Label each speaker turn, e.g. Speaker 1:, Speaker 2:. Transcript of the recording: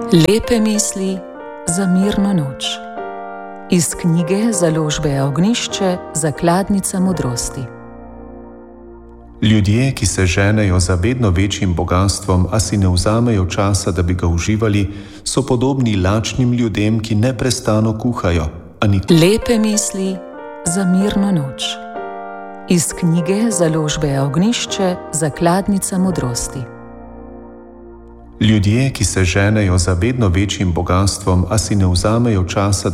Speaker 1: Lepe misli za mirno noč. Iz knjige Založbe Ognjišče Zakladnica modrosti.
Speaker 2: Ljudje, ki se ženejo za vedno večjim bogastvom, a si ne vzamejo časa, da bi ga uživali, so podobni lačnim ljudem, ki neprestano kuhajo.
Speaker 1: Lepe misli za mirno noč. Iz knjige Založbe Ognjišče Zakladnica modrosti.
Speaker 2: Ljudje, ki se ženejo za vedno večjim bogastvom, a si ne vzamejo časa,